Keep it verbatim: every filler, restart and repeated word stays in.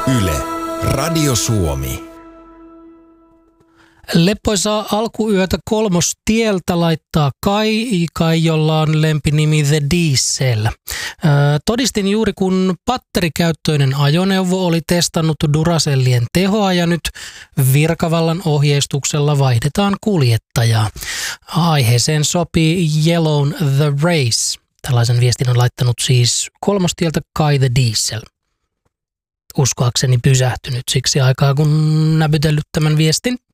Yle, Radio Suomi. Leppoisaa alkuyötä Kolmostieltä laittaa Kai, Kai, jolla on lempinimi The Diesel. Öö, todistin juuri, kun batterikäyttöinen ajoneuvo oli testannut Duracellien tehoa ja nyt virkavallan ohjeistuksella vaihdetaan kuljettajaa. Aiheeseen sopii Yellown The Race. Tällaisen viestin on laittanut siis Kolmostieltä Kai The Diesel. Uskoakseni pysähtynyt siksi aikaa, kun näpytellyt tämän viestin.